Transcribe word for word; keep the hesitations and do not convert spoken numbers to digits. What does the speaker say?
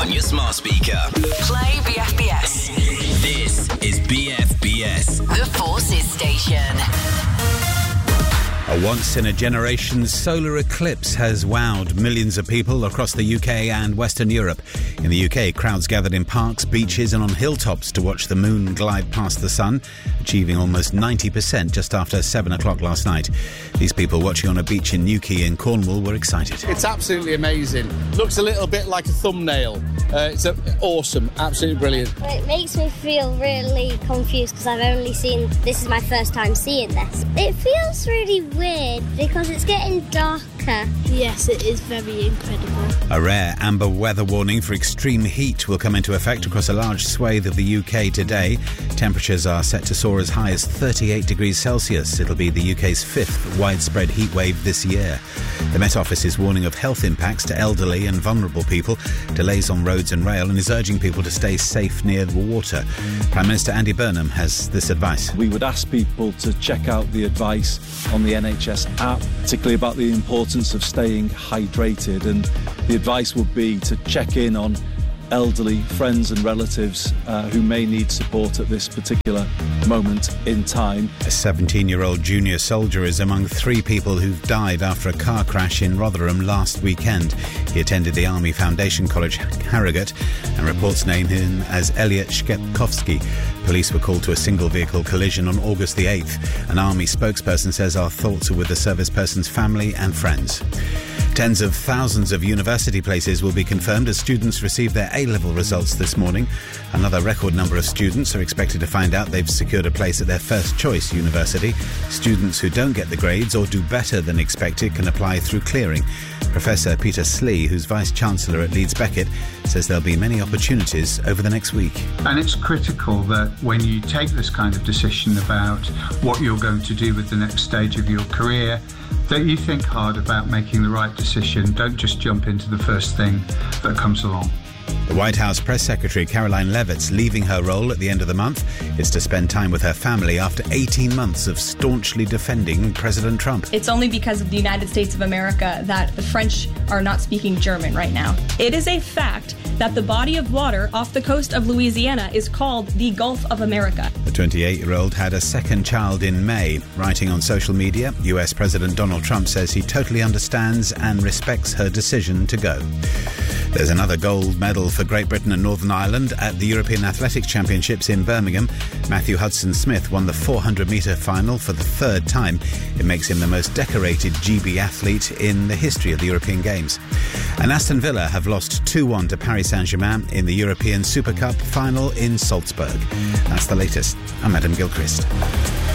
on your smart speaker. Play B F B S. This is B F B S. The Forces Station. A once-in-a-generation solar eclipse has wowed millions of people across the U K and Western Europe. In the U K, crowds gathered in parks, beaches and on hilltops to watch the moon glide past the sun, achieving almost ninety percent just after seven o'clock last night. These people watching on a beach in Newquay in Cornwall were excited. It's absolutely amazing. Looks a little bit like a thumbnail. Uh, it's a, awesome, absolutely brilliant. It makes me feel really confused because I've only seen, this is my first time seeing this. It feels really weird because it's getting darker. Yes, it is very incredible. A rare amber weather warning for extreme heat will come into effect across a large swathe of the U K today. Temperatures are set to soar as high as thirty-eight degrees Celsius. It'll be the U K's fifth widespread heat wave this year. The Met Office is warning of health impacts to elderly and vulnerable people, delays on roads and rail, and is urging people to stay safe near the water. Prime Minister Andy Burnham has this advice. We would ask people to check out the advice on the N H S app, particularly about the importance of staying hydrated, and the advice would be to check in on elderly friends and relatives uh, who may need support at this particular moment in time. A seventeen-year-old junior soldier is among three people who've died after a car crash in Rotherham last weekend. He attended the Army Foundation College, Harrogate, and reports name him as Elliot Shkepkowski. Police were called to a single-vehicle collision on August the eighth. An Army spokesperson says our thoughts are with the service person's family and friends. Tens of thousands of university places will be confirmed as students receive their A-level results this morning. Another record number of students are expected to find out they've secured a place at their first choice university. Students who don't get the grades or do better than expected can apply through clearing. Professor Peter Slee, who's Vice-Chancellor at Leeds Beckett, says there'll be many opportunities over the next week. And it's critical that when you take this kind of decision about what you're going to do with the next stage of your career, that you think hard about making the right decision. Don't just jump into the first thing that comes along. The White House Press Secretary Caroline Leavitt's leaving her role at the end of the month is to spend time with her family after eighteen months of staunchly defending President Trump. It's only because of the United States of America that the French are not speaking German right now. It is a fact that the body of water off the coast of Louisiana is called the Gulf of America. The twenty-eight-year-old had a second child in May. Writing on social media, U S President Donald Trump says he totally understands and respects her decision to go. There's another gold medal for Great Britain and Northern Ireland at the European Athletics Championships in Birmingham. Matthew Hudson-Smith won the four hundred metre final for the third time. It makes him the most decorated G B athlete in the history of the European Games. And Aston Villa have lost two one to Paris Saint-Germain in the European Super Cup final in Salzburg. That's the latest. I'm Adam Gilchrist.